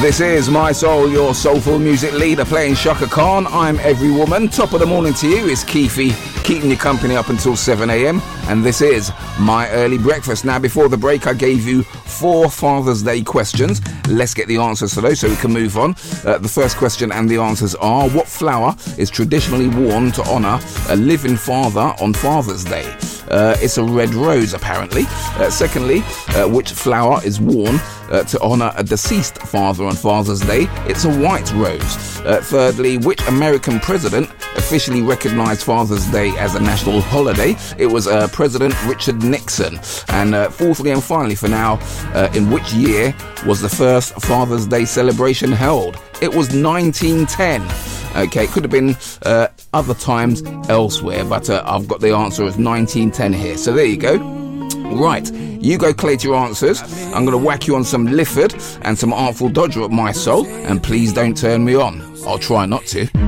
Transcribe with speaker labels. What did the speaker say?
Speaker 1: This is My Soul, your soulful music leader, playing Chaka Khan. I'm Every Woman. Top of the morning to you is Keefe, keeping you company up until 7 a.m. And this is My Early Breakfast. Now, before the break, I gave you 4 Father's Day questions. Let's get the answers to those so we can move on. The first question and the answers are: what flower is traditionally worn to honour a living father on Father's Day? It's a red rose, apparently. Secondly, which flower is worn to honour a deceased father on Father's Day? It's a white rose. Thirdly, which American president officially recognised Father's Day as a national holiday? It was President Richard Nixon. And fourthly and finally for now, in which year was the first Father's Day celebration held? It was 1910. Okay, it could have been other times elsewhere, but I've got the answer as 1910 here. So there you go. Right, you go collate your answers. I'm going to whack you on some Lifford and some Artful Dodger at My Soul, and please don't turn me on. I'll try not to.